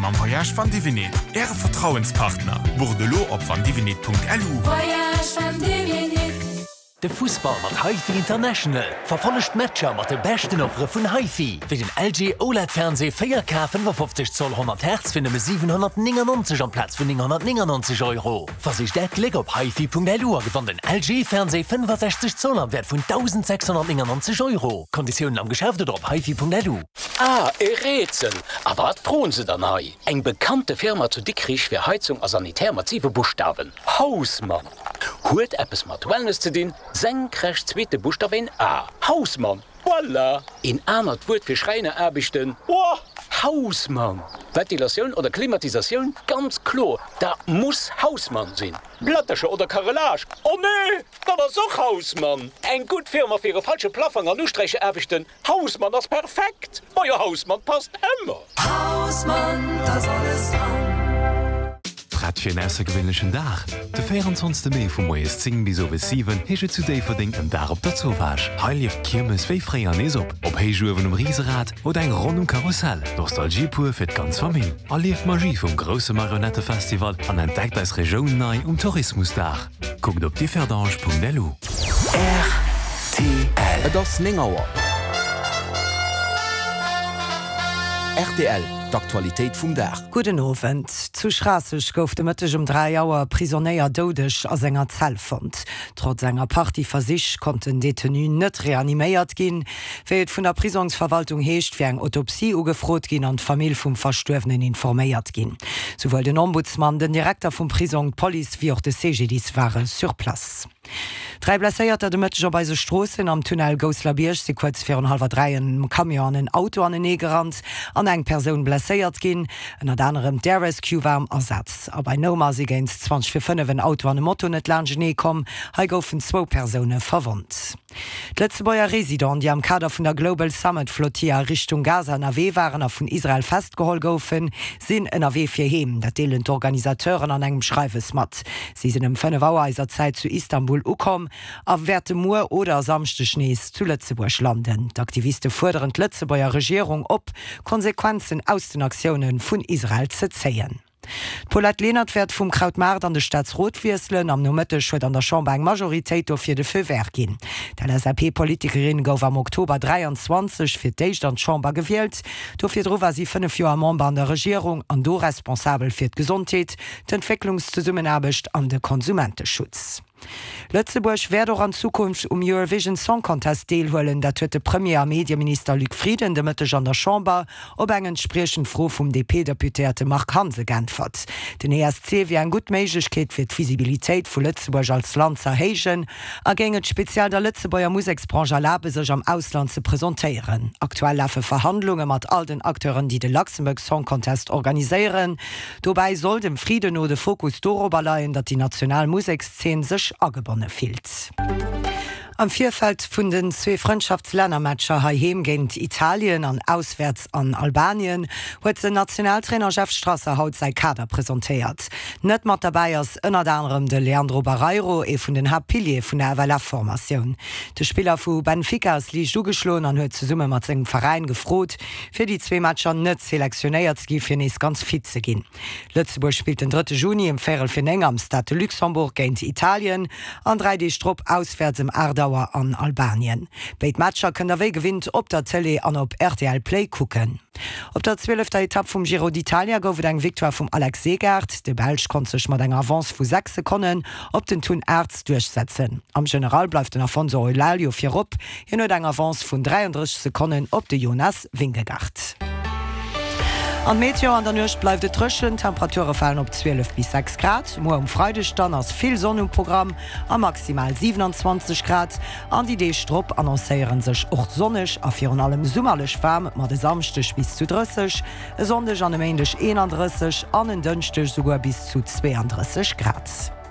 am Voyage van Divinet. Ihre Vertrauenspartner. Bordelot op vandivinet.lu. Voyage van Divinet. De Fußball mat HiFi International verfollecht Matscher mat de besten Offre vun HiFi. Wie den LG OLED-Fernseh 4K 55 Zoll 100 Hertz finde 799 am Platz vun 999 €. Versicht der Klick op HiFi.lu gewann den LG-Fernseh 65 Zoll am Wert vun 1699 €. Konditionen am Geschäft op HiFi.lu. Ah, Rätsel. Aber wat drohen se dann hai? Eng bekannte Firma zu Dickrich für Heizung a sanitärmassive Buchstaben. Hausmann. Huet Appes mat Wellness zu din, senkrecht zweite Buchstaben A. Hausmann. Voilà. In anert Wort für Schreine erbichten. Boah. Hausmann. Ventilation oder Klimatisation? Ganz klar. Da muss Hausmann sein. Blattersche oder Karrelage? Oh nee, da war so Hausmann. Ein gut Firma für ihre falsche Plafang an Ustreiche erbichten. Hausmann, das ist perfekt. Euer Hausmann passt immer. Hausmann, das alles dran. Fir en erster gewöhnlichen Dach. De 24. Mai vum Moes 10 bis over 7 hege zu déi verdingt en Dar op der Zowasch. Heil lief Kirmes wéi frei an ees op. Op Heijuwen Rieserad oder eng rund Karussell. Nostalgiepur fir ganz Familie. All lief Magie vum grosse Marionettefestival an entdeckt als Regionun nei Tourismusdach. Guckt op differdange.lu. RTL. Das Ningauer. RTL. D'Aktualitéit vum Dach. Guten Abend. Zu Strasseg gouf de Mëtteg 3 Joer Prisonéier dodech as enger Zell fand. Trotz enger Party ver sich konnten Detenu net reaniméiert ginn, wéet vun der Prisonsverwaltung heescht fir eng Autopsie ugefrot ginn an d'Famill vum Verstuerwenen informéiert ginn. Sowuel den Ombudsmann, den Direktor vum Prison Police wie auch de CGDs waren sur Plas. 3 Blesséierter de Mëttger bei se Strossen am Tunnel Gauslabierg se kurz 4:30 Kamion an en Auto an den Negerrand an eng Persoun blesséiert ginn, en ad anderem der Rescue war am Ersatz. A bei Noma se géint 20:05 wenn Auto an dem Motto net Langenee kom, ha goufen 2 Personen verwont. D'Letzebauer Resident, die am Kader vun der Global Summit Flotilla Richtung Gaza NRW waren a vun Israel festgeholt goufen, sinn NRW fir heem, dat deelen d'Organisateuren an engem Schreiwes mat. Sie sinn em 5 Auer eiser Zeit zu Istanbul ukom, a werte Moer oder samchte Schnees zu Lettzeburg landen. D'Aktiviste forderen d'Letzebauer Regierung op, Konsequenzen aus den Aktionen vun Israel ze zeien. Paulette Lehnert werd vum Krautmarkt an de Staatsrotwieselen am Nomëttech huet an der Chambre eng Majoritéit do fir de Feuwer ginn. Der SAP-Politikerin gouf am Oktober 23 fir d'Eicht an d'Chambre gewählt, do fir drower sie 5 Joer Member an der Regierung an do responsabel fir d'Gesundheet, d'Entwicklungszusammenarbecht an de Konsumenteschutz. Lützeburg wär doch an Zukunft Eurovision Song Contest deelhuelen, dat huet de Premier Medienminister Luc Frieden de Mëtteg an der Chambre op engen Sprechen froh vum DP-Deputierte Mark Hanse geantwort. Den ESC wie en gut Méiglechkeet fir d'Visibilitéit vu Lützeburg als Land zerhégen, a gänget speziell der Lützeburger Musikbranche labe sech am Ausland ze präsentéieren. Aktuell laffe Verhandlungen mat all den Akteuren, die de Luxemburg Song Contest organiséieren. Dobei soll dem Frieden no de Fokus dorober leiien, dat die Nationalmusikszene sech agebonne fielt. Am Vierfeld vun den 2 Freundschaftslännermatscher haheem géint Italien an auswärts an Albanien huet de Nationaltrainer Jeff Strasser haut sei Kader präsentéiert. Net mat dabei ass ënner anderem de Leandro Barreiro e vun den Happilier vun der Avella-Formatioun. De Spieler vu Benfica ass liich ugeschloen an huet ze Summe mat segem Verein gefrot, fir die 2 Matscher net selektionéiert gi fir nees ganz fit ze ginn. Lützeburg spielt den 3. Juni im Ferel fir eng am Stade Luxemburg géint Italien, an 3D Strupp auswärts im Ardauer an Albanien. Beit Matscher kën der wéi gewinnt op der Tele an op RTL Play kucken. Op der 12. Etapp vum Giro d'Italia goufet eng Viktor vum Alex Segert, de Belg kon sech mat eng Avance vu 6 Sekunden op den Thun Erz durchsetzen. Am General bleif den Afonso Eulalio fir op, hin huet eng Avance vun 33 Sekunden op de Jonas Wingegaard. An Meteo an der Nucht bleif de trschen, Temperature fallen op 12 bis 6 Grad. Mo um Freidech dann ass vill Sonnenprogramm a maximal 27 Grad. An die D-Strupp annoncéieren sech och sonnech a fir an allem summerlech warm mat de samstech bis zu 30, sondech an dem Mäendech 31, an den dënchtech sogar bis zu 32 Grad.